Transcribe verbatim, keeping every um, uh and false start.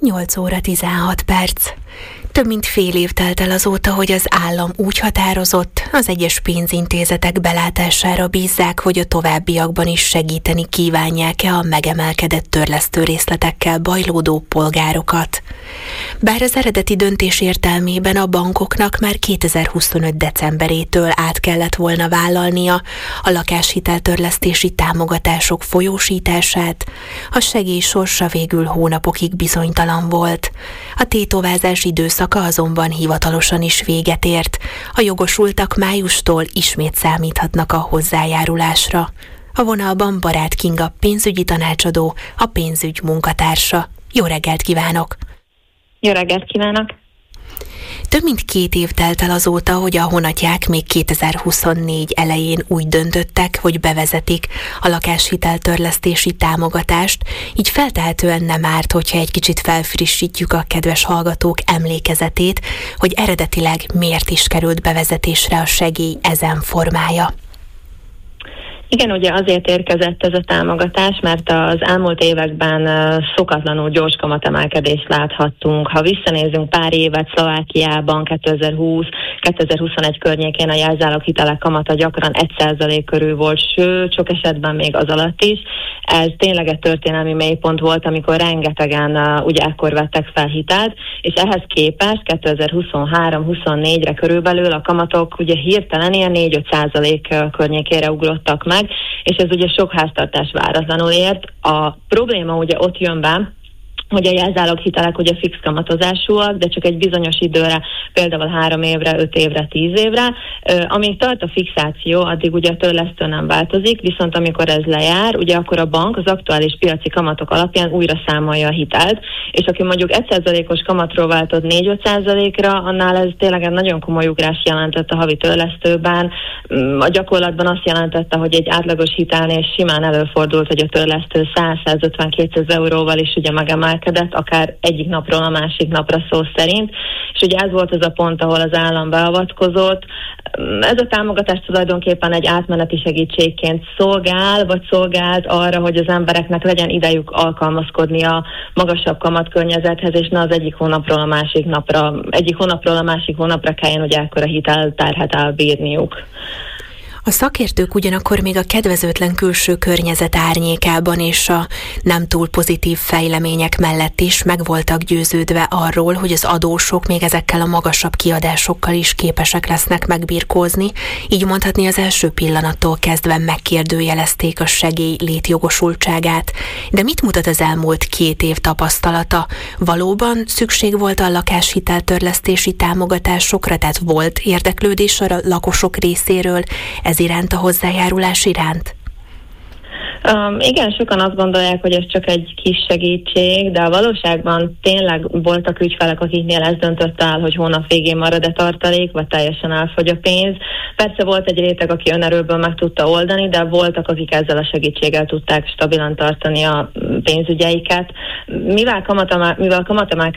nyolc óra tizenhat perc. Több mint fél év telt el azóta, hogy az állam úgy határozott, az egyes pénzintézetek belátására bízzák, hogy a továbbiakban is segíteni kívánják-e a megemelkedett törlesztő részletekkel bajlódó polgárokat. Bár az eredeti döntés értelmében a bankoknak már kétezer-huszonöt decemberétől át kellett volna vállalnia a lakáshiteltörlesztési támogatások folyósítását, a segély sorsa végül hónapokig bizonytalan volt. A tétovázás időszaka azonban hivatalosan is véget ért. A jogosultak májustól ismét számíthatnak a hozzájárulásra. A vonalban Barát Kinga pénzügyi tanácsadó, a pénzügy munkatársa. Jó reggelt kívánok! Jó reggelt kívánok! Több mint két év telt el azóta, hogy a honatják még kétezer-huszonnégy elején úgy döntöttek, hogy bevezetik a lakáshiteltörlesztési támogatást, így feltehetően nem árt, hogyha egy kicsit felfrissítjük a kedves hallgatók emlékezetét, hogy eredetileg miért is került bevezetésre a segély ezen formája. Igen, ugye azért érkezett ez a támogatás, mert az elmúlt években szokatlanul gyors kamatemelkedést láthattunk. Ha visszanézünk pár évet Szlovákiában, kétezer-húsz kétezer-huszonegy környékén a jelzáloghitelek kamata gyakran egy százalék körül volt, sőt, sok esetben még az alatt is. Ez tényleg egy történelmi mélypont volt, amikor rengetegen ugye ekkor vettek fel hitelt, és ehhez képest kétezer-huszonhárom huszonnégyre körülbelül a kamatok ugye hirtelen ilyen négy-öt százalék környékére ugrottak meg, és ez ugye sok háztartás váratlanul ért. A probléma ugye ott jön be, hogy a jelzáloghitelek ugye fix kamatozásúak, de csak egy bizonyos időre, például három évre, öt évre, tíz évre. Amíg tart a fixáció, addig ugye a törlesztő nem változik, viszont amikor ez lejár, ugye akkor a bank az aktuális piaci kamatok alapján újra számolja a hitelt, és aki mondjuk egy százalékos kamatról váltott négy-öt százalékra, annál ez tényleg egy nagyon komoly ugrás jelentett a havi törlesztőben. A gyakorlatban azt jelentette, hogy egy átlagos hitelnél simán előfordult, hogy a törlesztő száz-százötven-kétszáz euróval is ugye megemelkedett, akár egyik napról a másik napra szó szerint, és ugye ez volt az a pont, ahol az állam beavatkozott. Ez a támogatás tulajdonképpen egy átmeneti segítségként szolgál, vagy szolgált arra, hogy az embereknek legyen idejük alkalmazkodni a magasabb kamatkörnyezethez, és ne az egyik hónapról a másik napra, egyik hónapról a másik hónapra kelljen ugye ekkora hitelterhet elbírniuk. A szakértők ugyanakkor még a kedvezőtlen külső környezet árnyékában és a nem túl pozitív fejlemények mellett is meg voltak győződve arról, hogy az adósok még ezekkel a magasabb kiadásokkal is képesek lesznek megbirkózni, így mondhatni az első pillanattól kezdve megkérdőjelezték a segély létjogosultságát. De mit mutat az elmúlt két év tapasztalata? Valóban szükség volt a lakáshiteltörlesztési támogatásokra, tehát volt érdeklődés a lakosok részéről ez iránt, a hozzájárulás iránt? Um, igen, sokan azt gondolják, hogy ez csak egy kis segítség, de a valóságban tényleg voltak ügyfelek, akiknél ez döntött el, hogy hónap végén marad-e tartalék, vagy teljesen elfogy a pénz. Persze volt egy réteg, aki önerőből meg tudta oldani, de voltak, akik ezzel a segítséggel tudták stabilan tartani a pénzügyeiket. Mivel kamatemelkedés